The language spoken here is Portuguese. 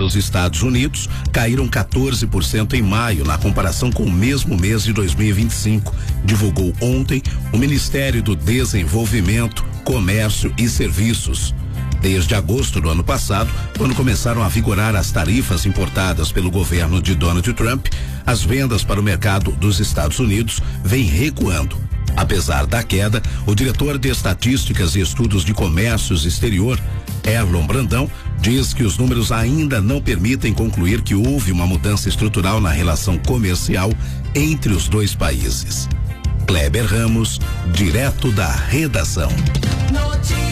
para os Estados Unidos caíram 14% em maio, na comparação com o mesmo mês de 2025, divulgou ontem o Ministério do Desenvolvimento, Comércio e Serviços. Desde agosto do ano passado, quando começaram a vigorar as tarifas importadas pelo governo de Donald Trump, as vendas para o mercado dos Estados Unidos vêm recuando. Apesar da queda, o diretor de Estatísticas e Estudos de Comércios Exterior, Erlon Brandão, diz que os números ainda não permitem concluir que houve uma mudança estrutural na relação comercial entre os dois países. Kleber Ramos, direto da redação. Notícias.